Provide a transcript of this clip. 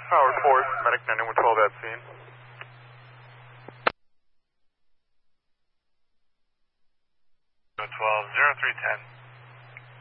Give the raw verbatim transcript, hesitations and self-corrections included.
Howard Ford, medic nine one twelve at scene. twelve, zero three ten.